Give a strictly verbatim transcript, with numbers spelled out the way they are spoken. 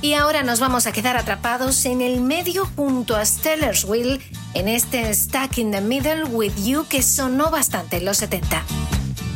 Y ahora nos vamos a quedar atrapados en el medio junto a Stellar's Will en este Stuck in the Middle with You que sonó bastante en los setenta.